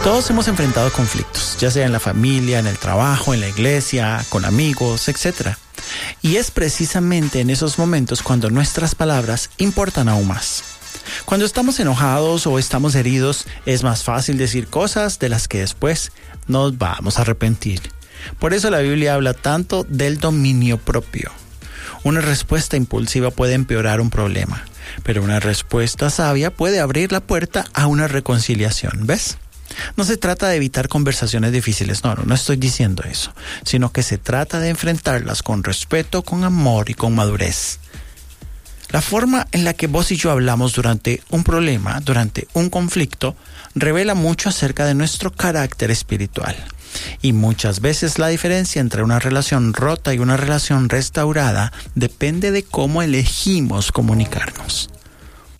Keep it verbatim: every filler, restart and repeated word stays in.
Todos hemos enfrentado conflictos, ya sea en la familia, en el trabajo, en la iglesia, con amigos, etcétera. Y es precisamente en esos momentos cuando nuestras palabras importan aún más. Cuando estamos enojados o estamos heridos, es más fácil decir cosas de las que después nos vamos a arrepentir. Por eso la Biblia habla tanto del dominio propio. Una respuesta impulsiva puede empeorar un problema, pero una respuesta sabia puede abrir la puerta a una reconciliación, ¿ves? No se trata de evitar conversaciones difíciles, no, no, no estoy diciendo eso, sino que se trata de enfrentarlas con respeto, con amor y con madurez. La forma en la que vos y yo hablamos durante un problema, durante un conflicto, revela mucho acerca de nuestro carácter espiritual. Y muchas veces la diferencia entre una relación rota y una relación restaurada depende de cómo elegimos comunicarnos.